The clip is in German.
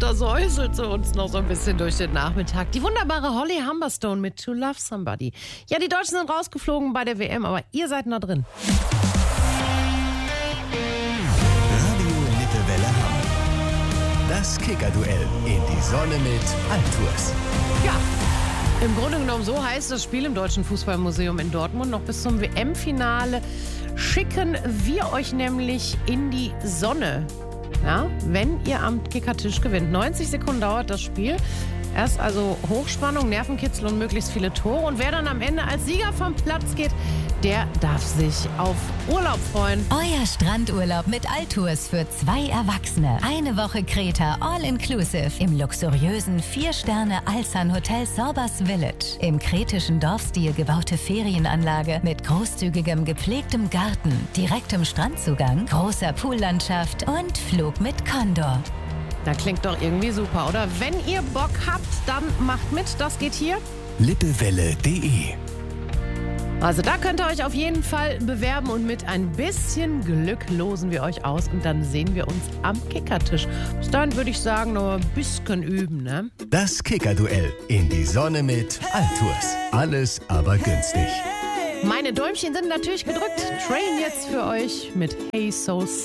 das säuselt zu uns noch so ein bisschen durch den Nachmittag. Die wunderbare Holly Humberstone mit To Love Somebody. Ja, die Deutschen sind rausgeflogen bei der WM, aber ihr seid noch drin. Radio Lippewelle Hamm. Das Kicker-Duell in die Sonne mit Altours. Ja, im Grunde genommen so heißt das Spiel im Deutschen Fußballmuseum in Dortmund. Noch bis zum WM-Finale schicken wir euch nämlich in die Sonne. Ja, wenn ihr am Kickertisch gewinnt. 90 Sekunden dauert das Spiel. Erst also Hochspannung, Nervenkitzel und möglichst viele Tore. Und wer dann am Ende als Sieger vom Platz geht, der darf sich auf Urlaub freuen. Euer Strandurlaub mit Altours für 2 Erwachsene. Eine Woche Kreta, all inclusive. Im luxuriösen 4-Sterne-Alsan-Hotel Sorbas Village. Im kretischen Dorfstil gebaute Ferienanlage mit großzügigem, gepflegtem Garten, direktem Strandzugang, großer Poollandschaft und Flug mit Condor. Na, klingt doch irgendwie super, oder? Wenn ihr Bock habt, dann macht mit. Das geht hier. Lippewelle.de. Also da könnt ihr euch auf jeden Fall bewerben und mit ein bisschen Glück losen wir euch aus und dann sehen wir uns am Kickertisch. Bis dahin würde ich sagen, noch ein bisschen üben, ne? Das Kicker-Duell in die Sonne mit Altours. Alles aber günstig. Meine Däumchen sind natürlich gedrückt. Train jetzt für euch mit Hey So